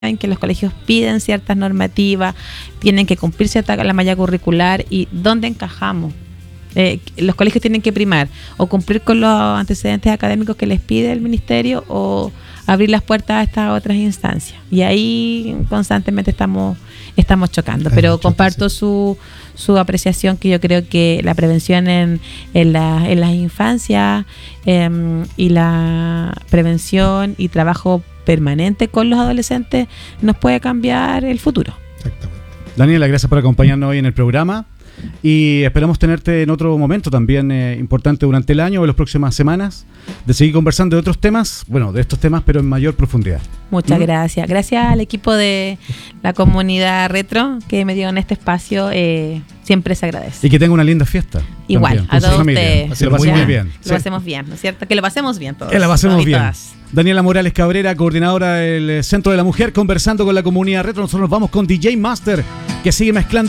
en que los colegios piden ciertas normativas, tienen que cumplir la malla curricular y dónde encajamos. Los colegios tienen que primar o cumplir con los antecedentes académicos que les pide el ministerio o abrir las puertas a estas otras instancias. Y ahí constantemente estamos chocando. Pero comparto su apreciación, que yo creo que la prevención en las infancias y la prevención y trabajo permanente con los adolescentes nos puede cambiar el futuro. Exactamente. Daniela, gracias por acompañarnos hoy en el programa y esperamos tenerte en otro momento también importante durante el año o en las próximas semanas, de seguir conversando de otros temas, bueno, de estos temas, pero en mayor profundidad. Muchas gracias. Gracias al equipo de la comunidad retro que me dio en este espacio. Siempre se agradece. Y que tenga una linda fiesta. Igual, también, a todos ustedes. Que lo pasemos muy bien. Lo pasemos bien, ¿no es cierto? Que lo pasemos bien todos. Que la pasemos bien. Todas. Daniela Morales Cabrera, coordinadora del Centro de la Mujer, conversando con la comunidad retro. Nosotros nos vamos con DJ Master, que sigue mezclando